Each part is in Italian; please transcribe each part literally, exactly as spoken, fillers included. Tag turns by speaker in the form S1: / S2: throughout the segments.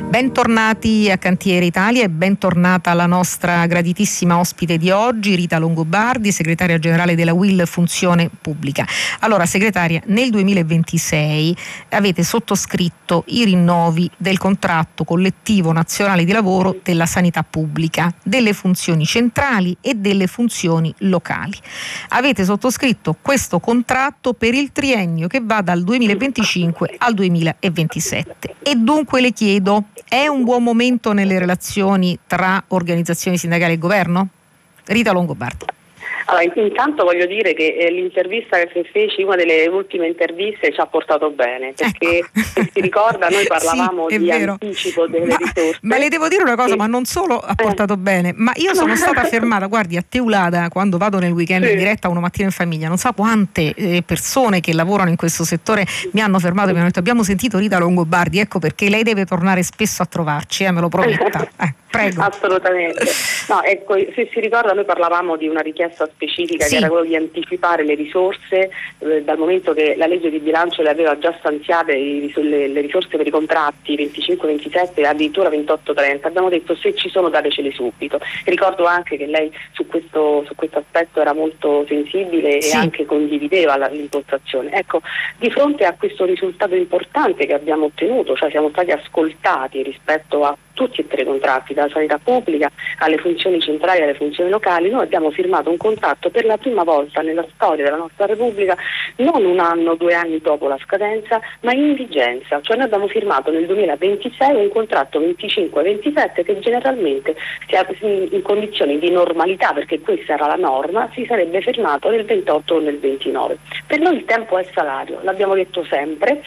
S1: Bentornati a Cantiere Italia e bentornata la nostra graditissima ospite di oggi, Rita Longobardi, segretaria generale della U I L Funzione Pubblica. Allora, segretaria, nel duemilaventisei avete sottoscritto i rinnovi del contratto collettivo nazionale di lavoro della sanità pubblica, delle funzioni centrali e delle funzioni locali. Avete sottoscritto questo contratto per il triennio che va dal duemilaventicinque al duemilaventisette e dunque le chiedo: è un buon momento nelle relazioni tra organizzazioni sindacali e governo? Rita Longobardi.
S2: Allora, intanto voglio dire che eh, l'intervista che feci, una delle ultime interviste, ci ha portato bene, perché ecco. Se si ricorda noi parlavamo
S1: sì,
S2: di
S1: vero.
S2: anticipo delle
S1: ma,
S2: risorse.
S1: Ma le devo dire una cosa, sì. Ma non solo ha portato eh. bene, ma io sono stata fermata, guardi, a Teulada, quando vado nel weekend sì. in diretta Uno Mattina in Famiglia, non so quante eh, persone che lavorano in questo settore mi hanno fermato e mi hanno detto: abbiamo sentito Rita Longobardi, ecco perché lei deve tornare spesso a trovarci, eh, me lo prometta. Eh, prego.
S2: Assolutamente. No, ecco, se si ricorda noi parlavamo di una richiesta specifica sì. che era quello di anticipare le risorse eh, dal momento che la legge di bilancio le aveva già stanziate i, le, le risorse per i contratti venticinque ventisette e addirittura ventotto trenta. Abbiamo detto: se ci sono datecele subito. Ricordo anche che lei su questo, su questo aspetto era molto sensibile sì. e anche condivideva la, l'impostazione. Ecco, di fronte a questo risultato importante che abbiamo ottenuto, cioè siamo stati ascoltati rispetto a tutti e tre i contratti, dalla sanità pubblica alle funzioni centrali e alle funzioni locali, noi abbiamo firmato un contratto per la prima volta nella storia della nostra Repubblica, non un anno, due anni dopo la scadenza, ma in vigenza. Cioè noi abbiamo firmato nel duemilaventisei un contratto venticinque ventisette che generalmente in condizioni di normalità, perché questa era la norma, si sarebbe firmato nel ventotto o nel ventinove. Per noi il tempo è salario, l'abbiamo detto sempre,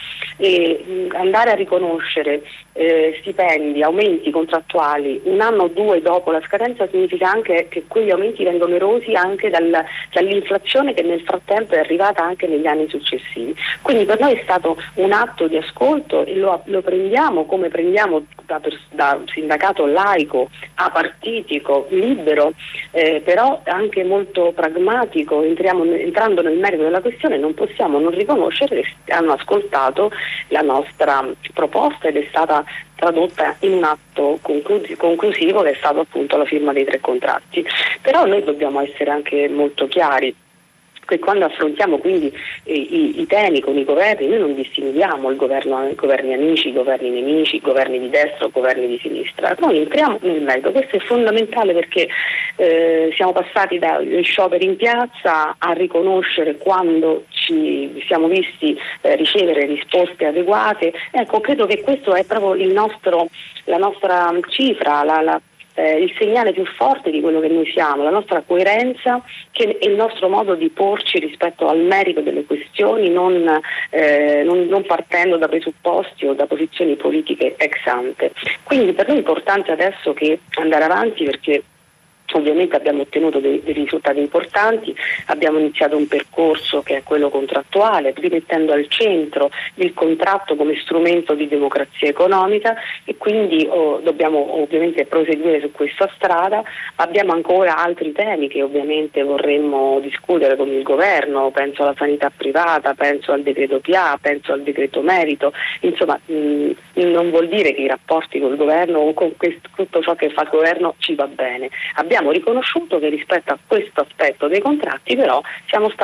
S2: e andare a riconoscere eh, stipendi, aumenti contrattuali un anno o due dopo la scadenza significa anche che quegli aumenti vengono erosi anche dal, dall'inflazione che nel frattempo è arrivata anche negli anni successivi. Quindi per noi è stato un atto di ascolto e lo, lo prendiamo come prendiamo da, da sindacato laico, apartitico, libero, eh, però anche molto pragmatico. Entriamo, entrando nel merito della questione, non possiamo non riconoscere che hanno ascoltato la nostra proposta ed è stata tradotta in un atto conclusivo che è stato appunto la firma dei tre contratti. Però noi dobbiamo essere anche molto chiari che quando affrontiamo quindi eh, i, i temi con i governi, noi non distinguiamo il governo, i governi amici, i governi nemici, i governi di destra o governi di sinistra. Noi entriamo nel merito, questo è fondamentale perché eh, siamo passati dagli scioperi in piazza a riconoscere quando ci siamo visti eh, ricevere risposte adeguate. Ecco, credo che questo è proprio il nostro, la nostra cifra, la, la Eh, il segnale più forte di quello che noi siamo, la nostra coerenza che è il nostro modo di porci rispetto al merito delle questioni, non, eh, non, non partendo da presupposti o da posizioni politiche ex ante. Quindi per noi è importante adesso che andare avanti, perché ovviamente abbiamo ottenuto dei, dei risultati importanti, abbiamo iniziato un percorso che è quello contrattuale, rimettendo al centro il contratto come strumento di democrazia economica e quindi oh, dobbiamo ovviamente proseguire su questa strada. Abbiamo ancora altri temi che ovviamente vorremmo discutere con il governo, penso alla sanità privata, penso al decreto P A, penso al decreto merito, insomma mh, non vuol dire che i rapporti col governo o con questo, tutto ciò che fa il governo ci va bene. Abbiamo Abbiamo riconosciuto che rispetto a questo aspetto dei contratti però siamo stati